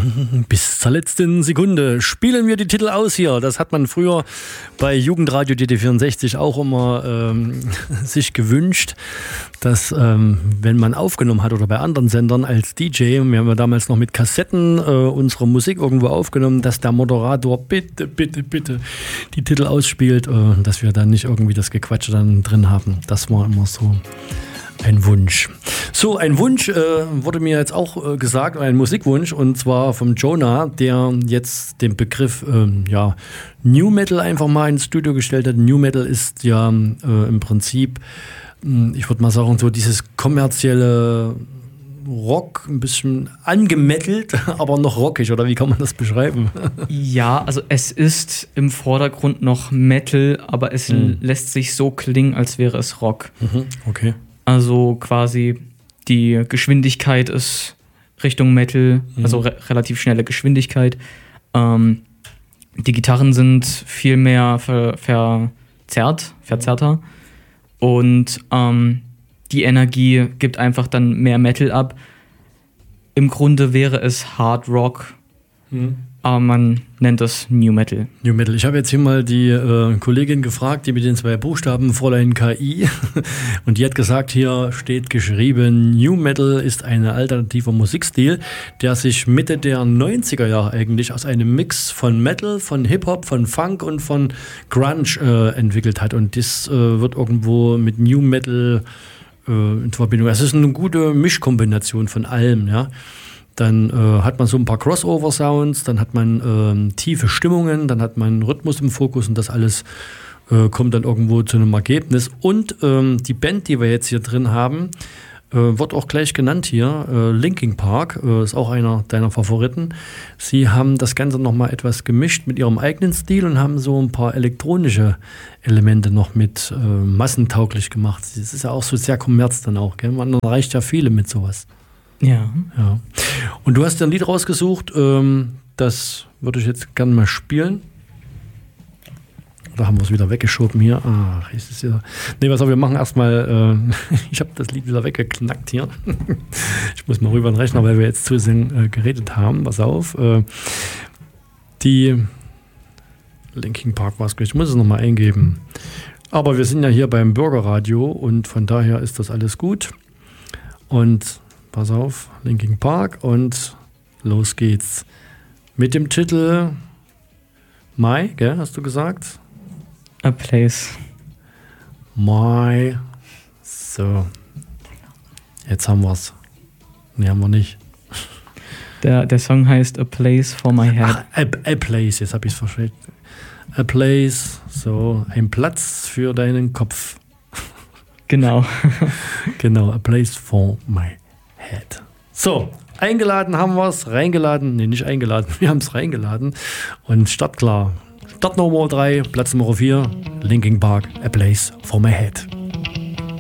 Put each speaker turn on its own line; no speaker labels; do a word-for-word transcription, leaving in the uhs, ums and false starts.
Bis zur letzten Sekunde spielen wir die Titel aus hier. Das hat man früher bei Jugendradio D D vierundsechzig auch immer ähm, sich gewünscht, dass ähm, wenn man aufgenommen hat oder bei anderen Sendern als D J, wir haben ja damals noch mit Kassetten äh, unsere Musik irgendwo aufgenommen, dass der Moderator bitte, bitte, bitte die Titel ausspielt, äh, dass wir dann nicht irgendwie das Gequatsche dann drin haben. Das war immer so ein Wunsch. So, ein Wunsch äh, wurde mir jetzt auch äh, gesagt, ein Musikwunsch, und zwar vom Jonah, der jetzt den Begriff äh, ja, New Metal einfach mal ins Studio gestellt hat. New Metal ist ja äh, im Prinzip, äh, ich würde mal sagen, so dieses kommerzielle Rock, ein bisschen angemettelt, aber noch rockig, oder wie kann man das beschreiben?
Ja, also es ist im Vordergrund noch Metal, aber es mhm. lässt sich so klingen, als wäre es Rock.
Mhm, okay.
Also quasi die Geschwindigkeit ist Richtung Metal, mhm. also re- relativ schnelle Geschwindigkeit. Ähm, die Gitarren sind viel mehr ver- verzerrt, verzerrter. Und ähm, die Energie gibt einfach dann mehr Metal ab. Im Grunde wäre es Hard Rock, mhm. aber man nennt das New Metal.
New Metal. Ich habe jetzt hier mal die äh, Kollegin gefragt, die mit den zwei Buchstaben Fräulein K I, und die hat gesagt, hier steht geschrieben, New Metal ist ein alternativer Musikstil, der sich Mitte der neunziger Jahre eigentlich aus einem Mix von Metal, von Hip-Hop, von Funk und von Grunge äh, entwickelt hat, und das äh, wird irgendwo mit New Metal äh, in Verbindung. Es ist eine gute Mischkombination von allem, ja. Dann äh, hat man so ein paar Crossover-Sounds, dann hat man ähm, tiefe Stimmungen, dann hat man Rhythmus im Fokus, und das alles äh, kommt dann irgendwo zu einem Ergebnis. Und ähm, die Band, die wir jetzt hier drin haben, äh, wird auch gleich genannt hier, äh, Linkin Park, äh, ist auch einer deiner Favoriten. Sie haben das Ganze nochmal etwas gemischt mit ihrem eigenen Stil und haben so ein paar elektronische Elemente noch mit äh, massentauglich gemacht. Das ist ja auch so sehr kommerz dann auch, gell? Man erreicht ja viele mit sowas.
Ja.
ja. Und du hast ein Lied rausgesucht, ähm, das würde ich jetzt gerne mal spielen. Oder haben wir es wieder weggeschoben hier? Ach, ist es ja. Nee, was auch, wir machen erstmal, äh, ich habe das Lied wieder weggeknackt hier. Ich muss mal rüber in den Rechner, weil wir jetzt zu sehr äh, geredet haben. Pass auf. Äh, die Linkin Park war es gleich. Ich muss es nochmal eingeben. Aber wir sind ja hier beim Bürgerradio, und von daher ist das alles gut. Und pass auf, Linkin Park, und los geht's. Mit dem Titel My, gell, hast du gesagt?
A Place.
My. So. Jetzt haben wir's. Nee, haben wir nicht.
Der, der Song heißt A Place for My Head.
Ah, a, a Place, jetzt habe ich es verstanden. A Place, so, ein Platz für deinen Kopf.
Genau.
Genau, A Place for My Head. So, eingeladen haben wir es, reingeladen, nee, nicht eingeladen, wir haben es reingeladen, und startklar. Start Nummer drei, Platz Nummer vier, Linkin Park, A Place for My Head.